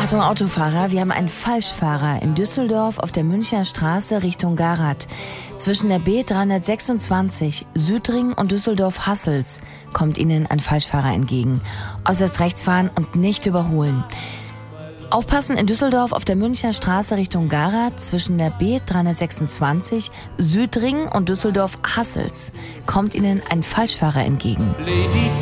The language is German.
Achtung Autofahrer, wir haben einen Falschfahrer in Düsseldorf auf der Münchner Straße Richtung Garath. Zwischen der B326 Südring und Düsseldorf-Hassels kommt Ihnen ein Falschfahrer entgegen. Äußerst rechts fahren und nicht überholen. Aufpassen in Düsseldorf auf der Münchner Straße Richtung Garath zwischen der B326 Südring und Düsseldorf-Hassels kommt Ihnen ein Falschfahrer entgegen. Lady